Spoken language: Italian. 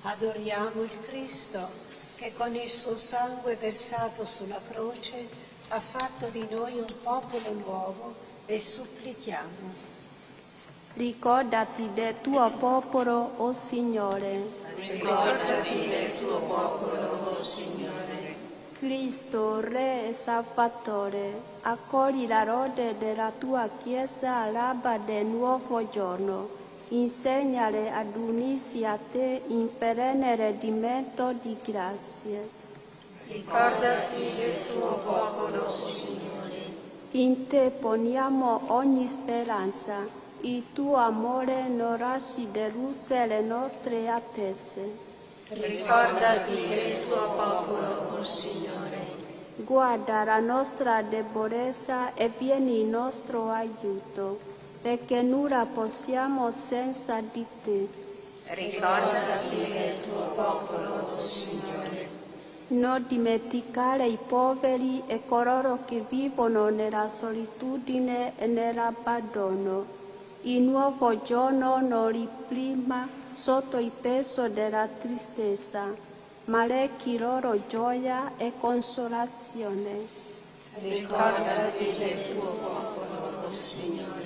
Adoriamo il Cristo che con il suo sangue versato sulla croce ha fatto di noi un popolo nuovo e supplichiamo. Ricordati del tuo popolo, o Signore. Ricordati del tuo popolo, o Signore. Cristo, Re e Salvatore, accogli la lode della tua Chiesa all'alba del nuovo giorno. Insegnale ad unirsi a te in perenne rendimento di grazie. Ricordati del tuo popolo, Signore. In te poniamo ogni speranza. Il tuo amore non lasci deluse le nostre attese. Ricordati del tuo popolo, o Signore. Guarda la nostra debolezza e vieni in nostro aiuto, perché nulla possiamo senza di te. Ricordati del tuo popolo, o Signore. Non dimenticare i poveri e coloro che vivono nella solitudine e nell'abbandono. Il nuovo giorno non riprima sotto il peso della tristezza, ma rechi loro gioia e consolazione. Ricordati del tuo popolo, o Signore.